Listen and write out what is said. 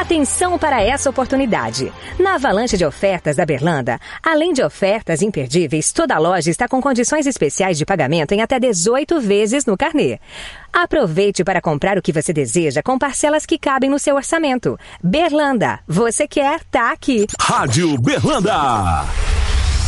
Atenção para essa oportunidade. Na avalanche de ofertas da Berlanda, além de ofertas imperdíveis, toda a loja está com condições especiais de pagamento em até 18 vezes no carnê. Aproveite para comprar o que você deseja com parcelas que cabem no seu orçamento. Berlanda, você quer, tá aqui. Rádio Berlanda.